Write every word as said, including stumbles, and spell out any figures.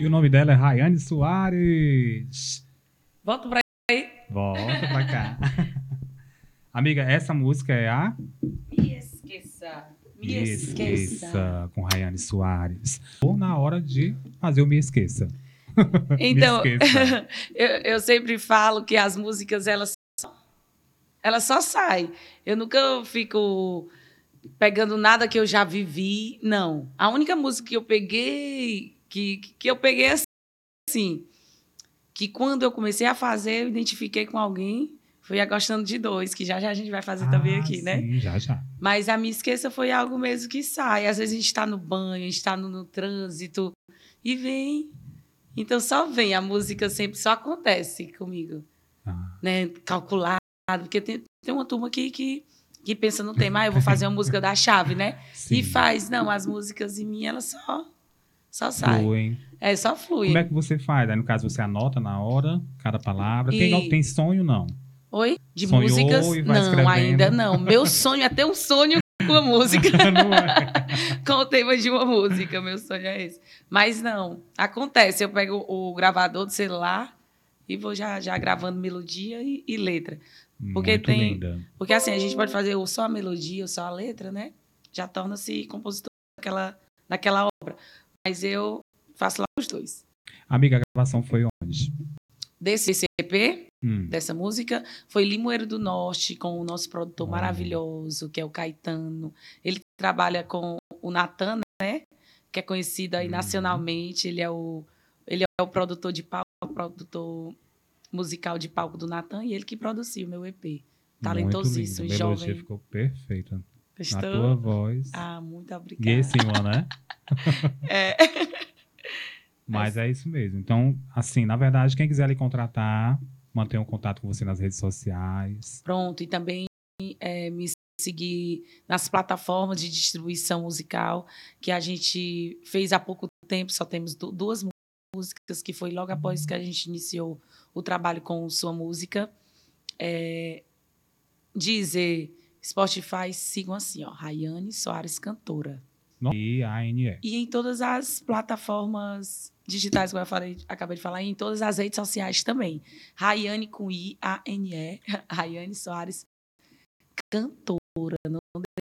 E o nome dela é Rayane Soares. Volta pra aí. Volta pra cá. Amiga, essa música é a... Me esqueça. Me, Me esqueça. Esqueça, com Rayane Soares. Ou na hora de fazer o Me Esqueça. Então, Me esqueça. eu, eu sempre falo que as músicas, elas, elas só saem. Eu nunca fico pegando nada que eu já vivi, não. A única música que eu peguei, que, que eu peguei assim, que quando eu comecei a fazer, eu identifiquei com alguém, foi a Gostando de Dois, que já já a gente vai fazer Ah, também aqui, sim, né? já, já. Mas a Me Esqueça foi algo mesmo que sai. Às vezes a gente está no banho, a gente está no, no trânsito e vem. Então só vem, a música sempre só acontece comigo. Ah. Né? Calculado, porque tem, tem uma turma aqui que, que pensa no tema, ah, eu vou fazer uma música da chave, né? Sim. E faz. Não, as músicas em mim, elas só, só saem. Fluem. É, só fluem. Como é que você faz? Aí, no caso, você anota na hora, cada palavra. E... Tem, tem sonho, não? Oi? De Sonhou músicas? e vai Não, escrevendo. ainda não. Meu sonho é ter um sonho com a música. Não é? Com o tema de uma música, meu sonho é esse. Mas não, acontece. Eu pego o gravador do celular e vou já, já gravando melodia e, e letra. Porque Muito tem, linda. porque assim, a gente pode fazer ou só a melodia ou só a letra, né? Já torna-se compositor daquela, daquela obra. Mas eu faço lá os dois. Amiga, a gravação foi onde? Desse C P, Hum. dessa música, foi Limoeiro do Norte, com o nosso produtor Oh. maravilhoso, que é o Caetano. Ele trabalha com o Natan, né? Que é conhecido aí Uhum. nacionalmente. Ele é o, ele é o produtor de palco, o produtor musical de palco do Natan, e ele que produziu o meu E P. Talentosíssimo, muito lindo. A melodia jovem. ficou perfeita. Gostou? Na tua voz. Ah, muito obrigada. Guia em cima, né? É. Mas é isso mesmo. Então, assim, na verdade, quem quiser lhe contratar, mantenha um contato com você nas redes sociais. Pronto, e também é, me seguir nas plataformas de distribuição musical, que a gente fez há pouco tempo, só temos duas músicas, que foi logo após que a gente iniciou o trabalho com Sua Música. É, Deezer, Spotify, sigam assim, ó, Rayane Soares Cantora. E A N E. E em todas as plataformas digitais, como eu falei, acabei de falar, e em todas as redes sociais também. Rayane com I, A N E, Rayane Soares Cantora. Não